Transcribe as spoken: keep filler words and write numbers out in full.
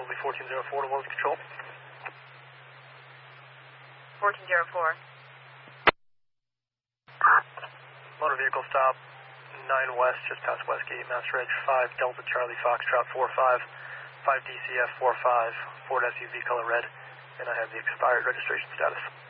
runway fourteen zero four to Williams Control. fourteen zero four. Motor vehicle stop, nine West, just past Westgate, Master Edge five, Delta Charlie Foxtrot four five, five D C F four five, Ford S U V color red, and I have the expired registration status.